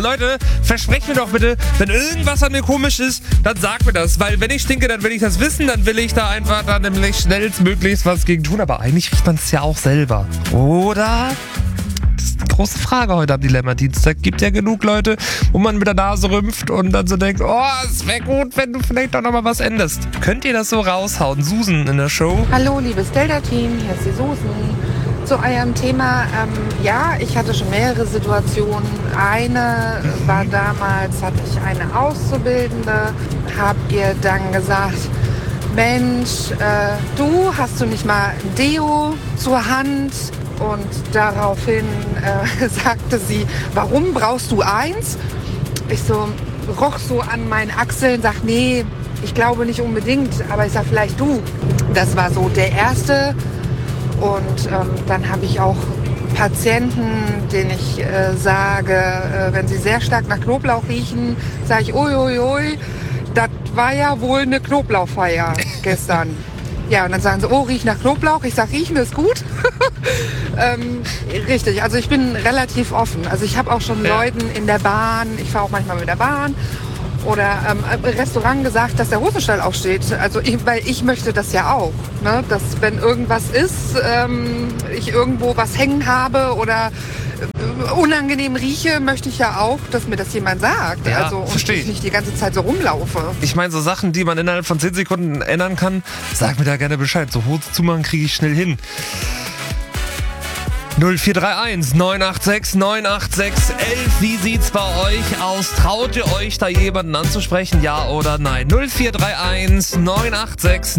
Leute, versprecht mir doch bitte, wenn irgendwas an mir komisch ist, dann sagt mir das. Weil wenn ich stinke, dann will ich das wissen, dann will ich da einfach dann nämlich schnellstmöglichst was gegen tun. Aber eigentlich riecht man es ja auch selber. Oder? Das ist eine große Frage heute am Dilemma-Dienstag. Gibt ja genug Leute, wo man mit der Nase rümpft und dann so denkt, oh, es wäre gut, wenn du vielleicht doch nochmal was änderst. Könnt ihr das so raushauen? Susan in der Show. Hallo, liebes Delta-Team, hier ist die Susan. Zu eurem Thema, ja, ich hatte schon mehrere Situationen. Eine war damals, hatte ich eine Auszubildende, habt ihr dann gesagt, Mensch, hast du nicht mal ein Deo zur Hand? Und daraufhin sagte sie, warum brauchst du eins? Ich so roch so an meinen Achseln, sag, nee, ich glaube nicht unbedingt, aber ich sag, vielleicht du. Das war so der erste. Und dann habe ich auch Patienten, denen ich sage, wenn sie sehr stark nach Knoblauch riechen, sage ich, uiuiui, das war ja wohl eine Knoblauchfeier gestern. Ja, und dann sagen sie, oh, riech nach Knoblauch. Ich sage, riechen ist gut. Richtig, also ich bin relativ offen. Also ich habe auch schon Leuten in der Bahn, ich fahre auch manchmal mit der Bahn, oder im Restaurant gesagt, dass der Hosenstall aufsteht. Also weil ich möchte das ja auch, ne? Dass wenn irgendwas ist, ich irgendwo was hängen habe oder unangenehm rieche, möchte ich ja auch, dass mir das jemand sagt. Ja, also und verstehe ich nicht die ganze Zeit so rumlaufe. Ich meine, so Sachen, die man innerhalb von 10 Sekunden ändern kann, sag mir da gerne Bescheid. So Hose zumachen kriege ich schnell hin. 0431 986 986 11. Wie sieht's bei euch aus? Traut ihr euch da jemanden anzusprechen? Ja oder nein? 0431 986